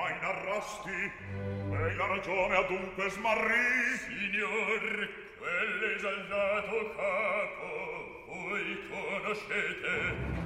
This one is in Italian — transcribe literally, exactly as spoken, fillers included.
mai narrasti, e la ragione adunque smarrì. Signor, quell'esaltato capo voi conoscete?